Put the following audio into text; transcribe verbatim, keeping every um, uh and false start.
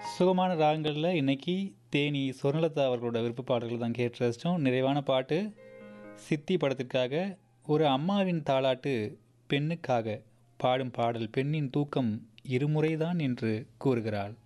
சுகமான ராகங்களில் இன்னைக்கு தேனி சொர்ணலதா அவர்களோட விருப்ப பாடல்கள் தான் கேட்டு ரசித்தோம். நிறைவான பாட்டு சித்தி படத்திற்காக ஒரு அம்மாவின் தாலாட்டு பெண்ணுக்காக பாடும் பாடல். பெண்ணின் தூக்கம் இருமுறைதான் என்று கூறுகிறாள்.